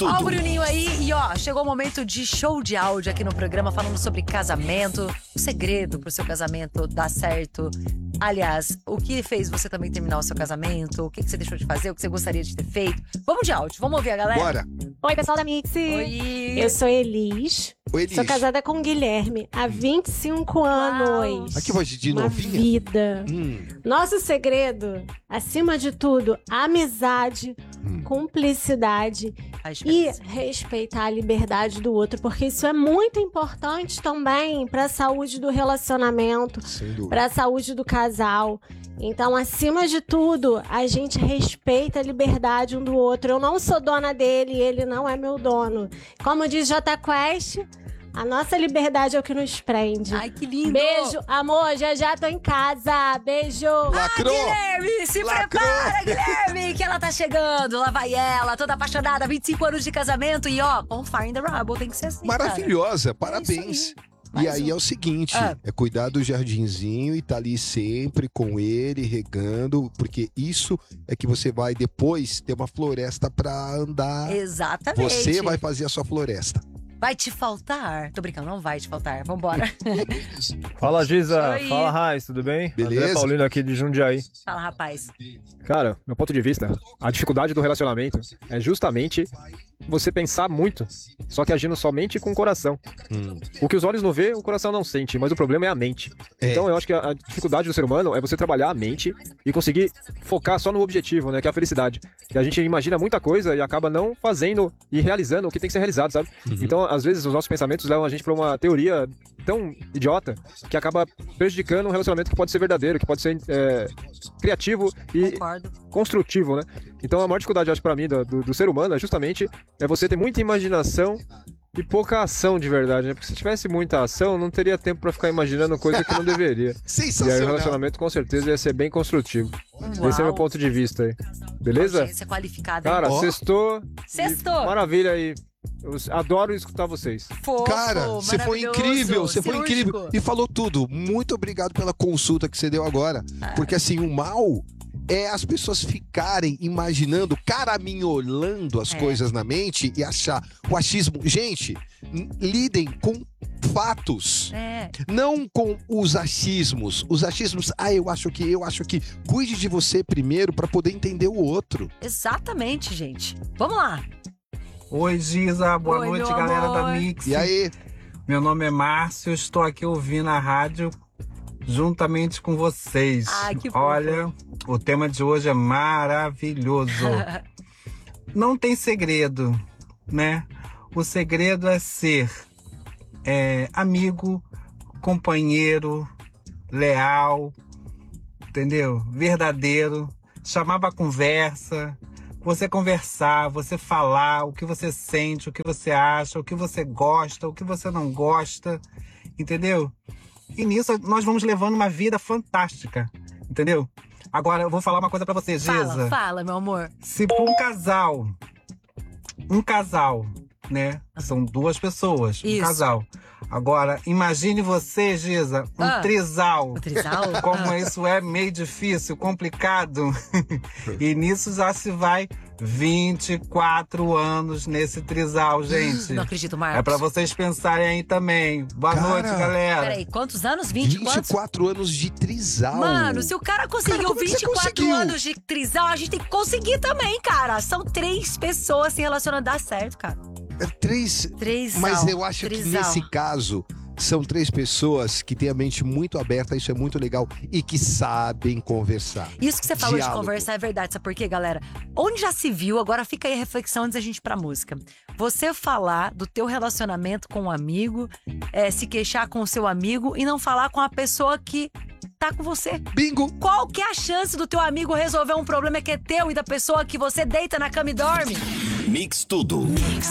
tudo. Ó o Bruninho aí e ó, chegou o momento de show de áudio aqui no programa falando sobre casamento, o segredo pro seu casamento dar certo. Aliás, o que fez você também terminar o seu casamento? O que você deixou de fazer? O que você gostaria de ter feito? Vamos de áudio, vamos ouvir a galera? Bora. Oi, pessoal da Mix. Oi. Eu sou Elis. Oi, Elis. Sou casada com o Guilherme há 25 anos. Aqui voz de Uma novinha. vida. Nosso segredo, acima de tudo, amizade, cumplicidade e respeitar a liberdade do outro, porque isso é muito importante também para a saúde do relacionamento, Sem dúvida. para a saúde do casal. Então, acima de tudo, a gente respeita a liberdade um do outro. Eu não sou dona dele, ele não é meu dono. Como diz Jota Quest, a nossa liberdade é o que nos prende. Ai, que lindo. Beijo, amor, já tô em casa. Beijo. Lacrou. Guilherme, se Lacrou. prepara, Guilherme, que ela tá chegando. Lá vai ela, toda apaixonada, 25 anos de casamento. E ó, on fire in the rubble, tem que ser assim, Maravilhosa, cara. parabéns. É isso E aí. aí é o seguinte, Ah. é cuidar do jardinzinho e tá ali sempre com ele, regando, porque isso é que você vai depois ter uma floresta pra andar. Exatamente. Você vai fazer a sua floresta. Vai te faltar. Tô brincando, não vai te faltar. Vambora. Fala, Giza. Oi. Fala, Raiz, tudo bem? Beleza? André Paulino aqui de Jundiaí. Fala, rapaz. Cara, meu ponto de vista, a dificuldade do relacionamento é justamente você pensar muito, só que agindo somente com o coração. O que os olhos não vê, o coração não sente, mas o problema é a mente. É. Então eu acho que a dificuldade do ser humano é você trabalhar a mente e conseguir focar só no objetivo, né, que é a felicidade. E a gente imagina muita coisa e acaba não fazendo e realizando o que tem que ser realizado, sabe? Então, às vezes, os nossos pensamentos levam a gente pra uma teoria tão idiota que acaba prejudicando um relacionamento que pode ser verdadeiro, que pode ser criativo e Concordo. construtivo, né? Então a maior dificuldade, eu acho, pra mim, do ser humano é justamente você ter muita imaginação e pouca ação de verdade, né? Porque se tivesse muita ação, não teria tempo pra ficar imaginando coisa que não deveria. E aí o Sensacional. relacionamento com certeza ia ser bem construtivo. Uau. Esse é o meu ponto de vista aí. Beleza? Audiência qualificada. hein? Cara, Ó. sextou. Sextou. E maravilha aí. Eu adoro escutar vocês. Fofo, Cara, você foi maravilhoso, incrível, você foi cirúrgico. incrível. E falou tudo. Muito obrigado pela consulta que você deu agora. Porque assim, o mal é as pessoas ficarem imaginando, caraminholando as coisas na mente e achar o achismo. Gente, lidem com fatos. É. Não com os achismos. Os achismos, eu acho que. Cuide de você primeiro para poder entender o outro. Exatamente, gente. Vamos lá. Oi, Giza. Boa Oi, noite, meu galera amor. da Mix. E aí? Meu nome é Márcio, estou aqui ouvindo a rádio juntamente com vocês. Ai, que fofo. Olha, o tema de hoje é maravilhoso. Não tem segredo, né? O segredo é ser amigo, companheiro, leal, entendeu? Verdadeiro. Chamar pra conversa. Você conversar, você falar o que você sente, o que você acha, o que você gosta, o que você não gosta, entendeu? E nisso nós vamos levando uma vida fantástica, entendeu? Agora eu vou falar uma coisa pra você, Giza. Fala, meu amor. Se por um casal, né? São duas pessoas, Isso. um casal. Agora, imagine você, Giza, um trisal. O trisal? Como isso é meio difícil, complicado. E nisso já se vai 24 anos nesse trisal, gente. Não acredito, Marcos. É pra vocês pensarem aí também. Boa Cara, noite, galera. Peraí, quantos anos? 20 quantos? 24 anos de trisal. Mano, se o cara conseguiu como é que você 24 conseguiu? anos de trisal, a gente tem que conseguir também, cara. São 3 pessoas se relacionando, dá certo, cara. É 3. Trisal. Mas eu acho que trisal. nesse caso são 3 pessoas que têm a mente muito aberta, isso é muito legal, e que sabem conversar. Isso que você falou Diálogo. de conversar é verdade, sabe por quê, galera? Onde já se viu, agora fica aí a reflexão antes da gente ir pra música. Você falar do teu relacionamento com um amigo, se queixar com o seu amigo e não falar com a pessoa que tá com você. Bingo! Qual que é a chance do teu amigo resolver um problema que é teu e da pessoa que você deita na cama e dorme? Mix tudo. Mix